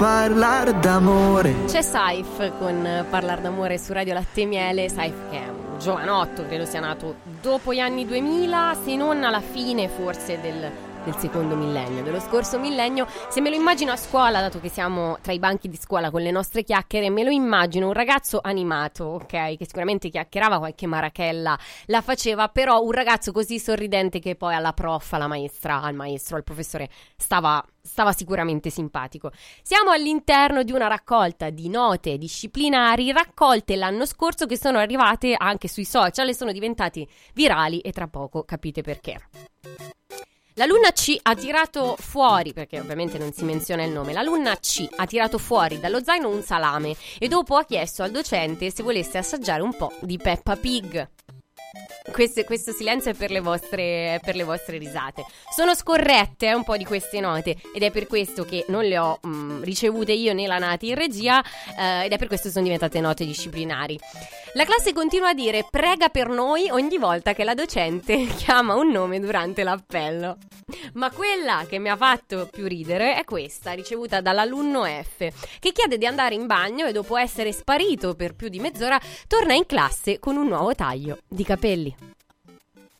Parlar d'amore. C'è Saif con Parlar d'amore su Radio Latte e Miele. Saif che è un giovanotto, credo sia nato dopo gli anni 2000, se non alla fine forse del secondo millennio, dello scorso millennio. Se me lo immagino a scuola, dato che siamo tra i banchi di scuola con le nostre chiacchiere, me lo immagino un ragazzo animato, ok, che sicuramente chiacchierava, qualche marachella la faceva, però un ragazzo così sorridente che poi alla prof, alla maestra, al maestro, al professore stava sicuramente simpatico. Siamo all'interno di una raccolta di note disciplinari raccolte l'anno scorso, che sono arrivate anche sui social e sono diventati virali, e tra poco capite perché. L'alunna C ha tirato fuori, perché ovviamente non si menziona il nome, l'alunna C ha tirato fuori dallo zaino un salame e dopo ha chiesto al docente se volesse assaggiare un po' di Peppa Pig. Questo silenzio è per le vostre risate. Sono scorrette un po' di queste note, ed è per questo che non le ho ricevute io né la Nati in regia, ed è per questo che sono diventate note disciplinari. La classe continua a dire prega per noi ogni volta che la docente chiama un nome durante l'appello. Ma quella che mi ha fatto più ridere è questa, ricevuta dall'alunno F, che chiede di andare in bagno e dopo essere sparito per più di mezz'ora torna in classe con un nuovo taglio di capelli.